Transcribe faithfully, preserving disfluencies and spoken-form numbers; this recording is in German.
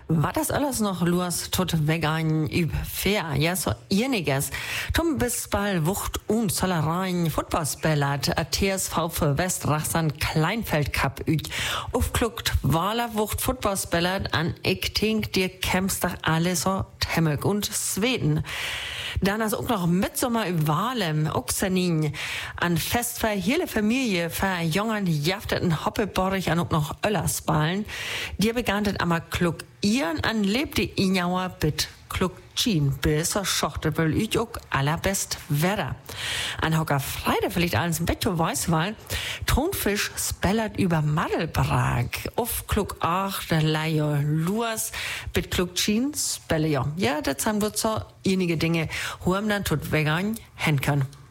Was das alles noch los tot vegan üb fair, ja, so einiges. Tom bis bald Wucht und Zollereien Footballspellat, a T S V für Westrachsan Kleinfeld Cup üt. Aufkluckt Waler Wucht Footballspellat an ich denk dir kämpfst doch alle so Temmelk und Sweden. Dann ist auch noch Mitsommer über Walem, Oxenin, an Fest für hele Familie, für jungen, jafteten Hoppeborich an auch noch Öllersballen. Die begann das aber klug ihren an lebte Injauer bit klug Chin, besser schochte will ich auch allerbest Wetter. An Hocker Freitag vielleicht alles ein Betto Weißwal, Tonfisch spellert über Madelbrag, auf klug ach, der Leier Luas, bit klug Chin, spelle ja. Ja, das haben wir so einige Dinge, wo man dann tut vegan hin kann.